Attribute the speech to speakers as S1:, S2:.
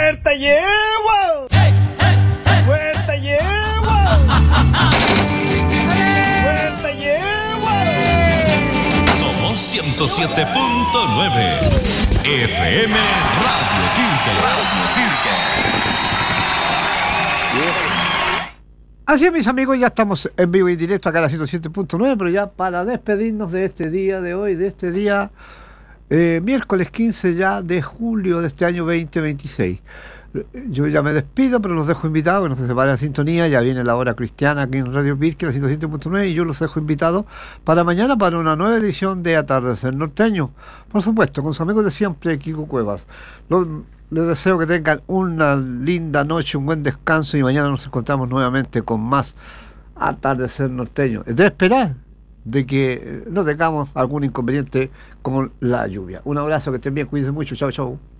S1: ¡Fuerte llevo! ¡Fuerte llevo! ¡Fuerte llevo!
S2: Somos 107.9 FM Radio Pirque.
S3: Así es, mis amigos, ya estamos en vivo y directo acá en la 107.9, pero ya para despedirnos de este día de hoy, de este día miércoles 15 ya de julio de este año 2026. Yo ya me despido, pero los dejo invitados, que no se separe la sintonía, ya viene la hora cristiana aquí en Radio Pirque, la 107.9, y yo los dejo invitados para mañana para una nueva edición de Atardecer Norteño, por supuesto, con sus amigos de siempre, Kiko Cuevas. Les deseo que tengan una linda noche, un buen descanso, y mañana nos encontramos nuevamente con más Atardecer Norteño. Es de esperar de que no tengamos algún inconveniente como la lluvia. Un abrazo, que estén bien, cuídense mucho, chao, chao.